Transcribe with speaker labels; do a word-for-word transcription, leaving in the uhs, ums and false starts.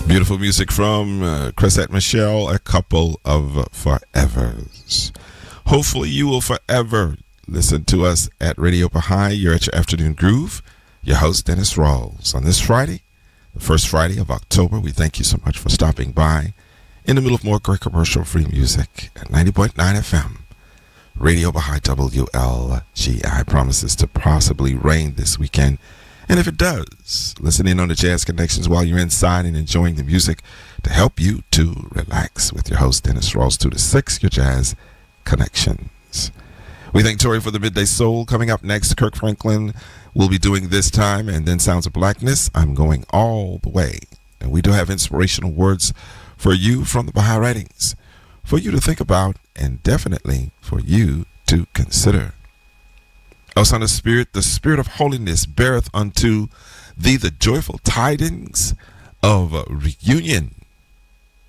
Speaker 1: Beautiful music from uh, Chrisette Michele, a couple of uh, forevers. Hopefully you will forever listen to us at Radio Baha'i. You're at your afternoon groove. Your host, Dennis Rawls. On this Friday, the first Friday of October, we thank you so much for stopping by in the middle of more great commercial-free music at ninety point nine F M. Radio Baha'i W L G I promises to possibly rain this weekend. And if it does, listen in on the Jazz Connections while you're inside and enjoying the music to help you to relax with your host, Dennis Rawls, two to six, your Jazz Connections. We thank Tori for the Midday Soul. Coming up next, Kirk Franklin will be doing This Time, and then Sounds of Blackness. I'm going all the way. And we do have inspirational words for you from the Baha'i writings, for you to think about, and definitely for you to consider. O Son of Spirit, the Spirit of holiness beareth unto thee the joyful tidings of reunion.